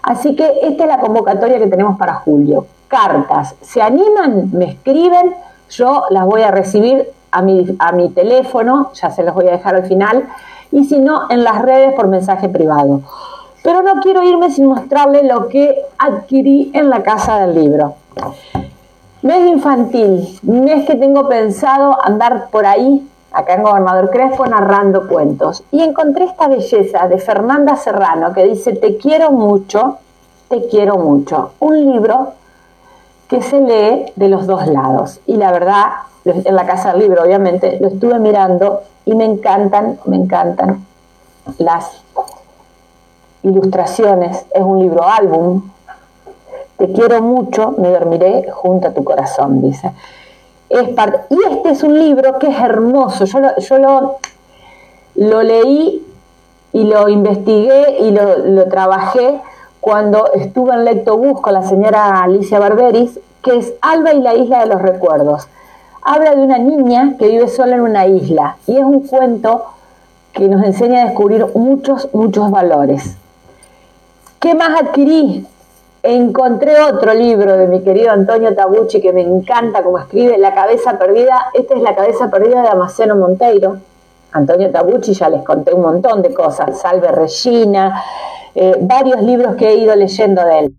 Así que esta es la convocatoria que tenemos para julio. Cartas, ¿se animan? Me escriben, yo las voy a recibir a mi teléfono, ya se los voy a dejar al final, y si no, en las redes por mensaje privado. Pero no quiero irme sin mostrarles lo que adquirí en la Casa del Libro. Mes infantil, mes que tengo pensado andar por ahí, acá en Gobernador Crespo, narrando cuentos. Y encontré esta belleza de Fernanda Serrano que dice: te quiero mucho, un libro que se lee de los dos lados. Y la verdad, en la Casa del Libro, obviamente, lo estuve mirando y me encantan las ilustraciones. Es un libro álbum. Te quiero mucho, me dormiré junto a tu corazón, dice. Y este es un libro que es hermoso. Yo lo leí y lo investigué y lo trabajé cuando estuve en Lectobús con la señora Alicia Barberis, que es Alba y la isla de los recuerdos. Habla de una niña que vive sola en una isla y es un cuento que nos enseña a descubrir muchos valores. ¿Qué más adquirí? Encontré otro libro de mi querido Antonio Tabucci que me encanta como escribe, La cabeza perdida. Esta es La cabeza perdida de Damasceno Monteiro. Antonio Tabucci, ya les conté un montón de cosas, Salve Regina, varios libros que he ido leyendo de él.